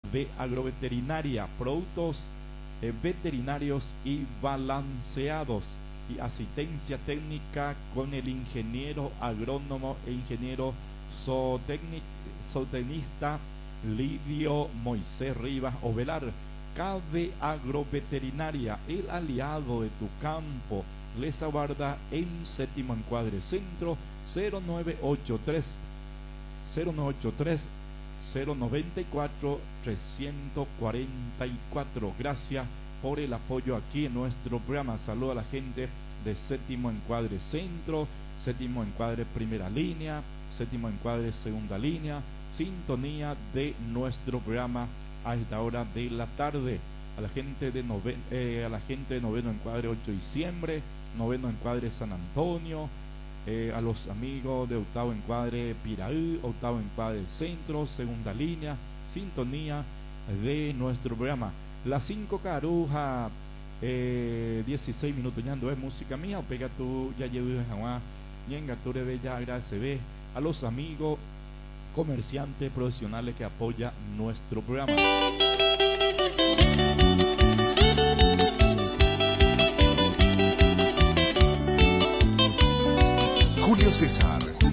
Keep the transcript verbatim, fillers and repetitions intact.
de agroveterinaria, productos eh, veterinarios y balanceados, y asistencia técnica con el ingeniero agrónomo e ingeniero zootecni- zootecnista Livio Moisés Rivas Ovelar. K V Agroveterinaria, el aliado de tu campo, les aguarda en Séptimo Encuadre Centro. Cero nueve ocho tres cero nueve ocho tres cero nueve cuatro tres cuatro cuatro. Gracias por el apoyo aquí en nuestro programa. Saludo a la gente de Séptimo Encuadre Centro, Séptimo Encuadre Primera Línea, Séptimo Encuadre Segunda Línea, sintonía de nuestro programa a esta hora de la tarde. A la gente de nove, eh, a la gente de Noveno Encuadre ocho de diciembre, Noveno Encuadre San Antonio, eh, a los amigos de Octavo Encuadre Piraí, Octavo Encuadre Centro, Segunda Línea, sintonía de nuestro programa. Las cinco caruja, eh, dieciséis minutos, ya no es música mía, o pega tú, ya llevo jamás, ñenga tú de bella, agradece a los amigos comerciantes profesionales que apoya nuestro programa. Julio César